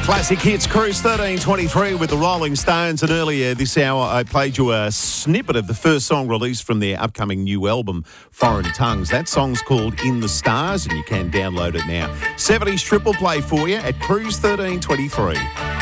Classic Hits Cruise 1323 with the Rolling Stones, and earlier this hour I played you a snippet of the first song released from their upcoming new album, Foreign Tongues. That song's called In the Stars and you can download it now. 70s triple play for you at Cruise 1323.